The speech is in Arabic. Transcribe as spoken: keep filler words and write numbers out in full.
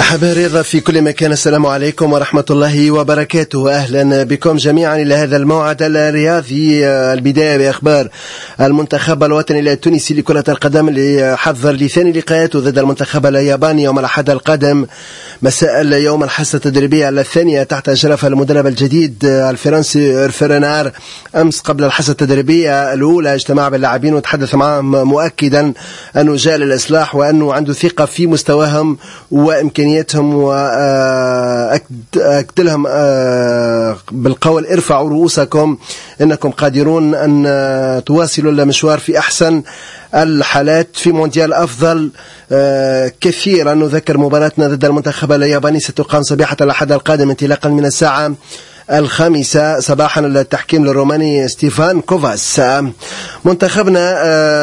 أحبائي الرضا في كل مكان، السلام عليكم ورحمة الله وبركاته. أهلا بكم جميعا إلى هذا الموعد الرياضي. البداية بأخبار المنتخب الوطني التونسي لكرة القدم اللي حضر لثاني لقاءاته ضد المنتخب الياباني يوم الأحد القادم مساء اليوم. الحصة التدريبية الثانية تحت إشراف المدرب الجديد الفرنسي فرنار. أمس قبل الحصة التدريبية الأولى اجتمع باللاعبين وتحدث معهم مؤكدا أنه جاء للإصلاح وأنه عنده ثقة في مستواهم وإمكانياتهم، وأكد لهم بالقول ارفعوا رؤوسكم إنكم قادرون أن تواصلوا المشوار في أحسن الحالات في مونديال أفضل. كثيرا نذكر مباراتنا ضد المنتخب الياباني ستقام صباحة الأحد القادم انطلاقا من الساعة الخامسة صباحا. التحكيم للروماني ستيفان كوفاس. منتخبنا